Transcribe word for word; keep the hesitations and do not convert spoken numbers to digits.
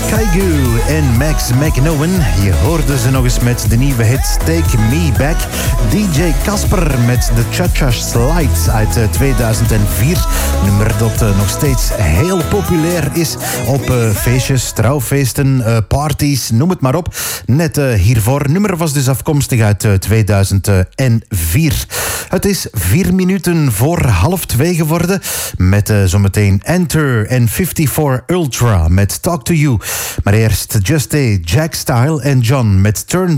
Kaigu en Max McNowen. Je hoorde ze nog eens met de nieuwe hit Take Me Back. D J Casper met de Cha-Cha Slide uit tweeduizend vier. Nummer dat uh, nog steeds heel populair is op uh, feestjes, trouwfeesten, uh, parties, noem het maar op. Net uh, hiervoor. Nummer was dus afkomstig uit uh, tweeduizend vier. Het is vier minuten voor half twee geworden. Met uh, zometeen Enter en vijfenvijftig Ultra met Talk to You. Maar eerst Just A, Jack Style en John met Turn